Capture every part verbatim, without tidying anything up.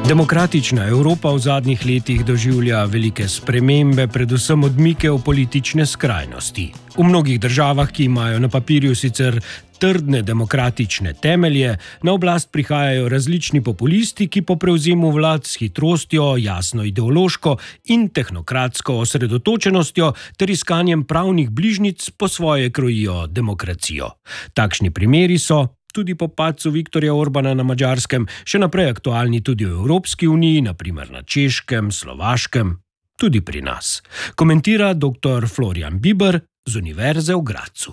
Demokratična Evropa v zadnjih letih doživlja velike spremembe, predvsem odmike v politične skrajnosti. V mnogih državah, ki imajo na papirju sicer trdne demokratične temelje, na oblast prihajajo različni populisti, ki po prevzemu vlad s hitrostjo, jasno ideološko in tehnokratsko osredotočenostjo ter iskanjem pravnih bližnjic po svoje krojijo demokracijo. Takšni primeri so tudi po padcu Viktorja Orbana na Madžarskem, še naprej aktualni tudi v Evropski uniji, na primer na Češkem, Slovaškem, tudi pri nas. Komentira doktor Florian Biber z Univerze v Gradcu.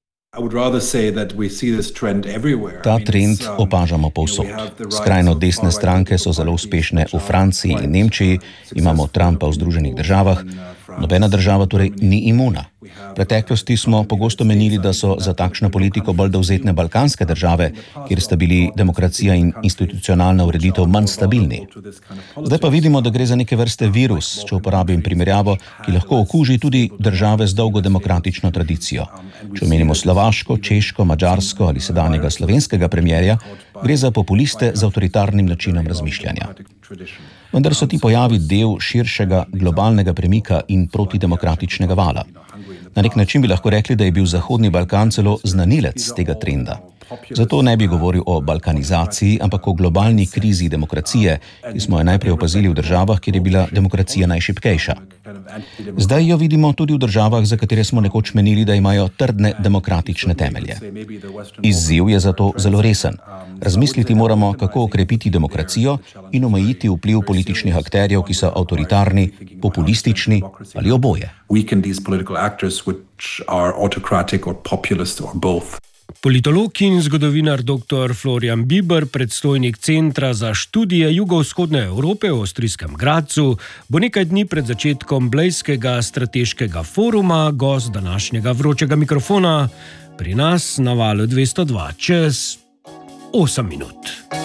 Ta trend opažamo povsod. Skrajno desne stranke so zelo uspešne v Franciji in Nemčiji, imamo Trumpa v Združenih državah, nobena država torej ni imuna. V preteklosti smo pogosto menili, da so za takšno politiko bolj dovzetne balkanske države, kjer sta bili demokracija in institucionalna ureditev manj stabilni. Zdaj pa vidimo, da gre za neke vrste virus, če uporabim primerjavo, ki lahko okuži tudi države z dolgo demokratično tradicijo. Če omenimo Slovaško, Češko, Madžarsko ali sedanjega slovenskega premierja, gre za populiste z avtoritarnim načinom razmišljanja. Vendar so ti pojavi del širšega globalnega premika in protidemokratičnega vala. Na nek način bi lahko rekli, da je bil Zahodni Balkan celo znanilec tega trenda. Zato ne bi govoril o balkanizaciji, ampak o globalni krizi demokracije, ki smo jo najprej opazili v državah, kjer je bila demokracija najšibkejša. Zdaj jo vidimo tudi v državah, za katere smo nekoč menili, da imajo trdne demokratične temelje. Izziv je zato zelo resen. Razmisliti moramo, kako okrepiti demokracijo in omejiti vpliv političnih akterjev, ki so avtoritarni, populistični ali oboje. Politolog in zgodovinar doktor Florian Biber, predstojnik Centra za študije jugovzhodne Evrope v avstrijskem Gradcu, bo nekaj dni pred začetkom Blejskega strateškega foruma gost današnjega vročega mikrofona pri nas na valu dvesto dva čez osem minut.